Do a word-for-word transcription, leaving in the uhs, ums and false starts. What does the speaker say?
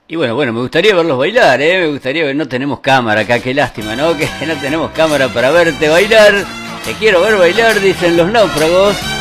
Y bueno, bueno, me gustaría verlos bailar, ¿eh? Me gustaría ver, no tenemos cámara acá, qué lástima, ¿no? Que no tenemos cámara para verte bailar. Te quiero ver bailar, dicen los náufragos.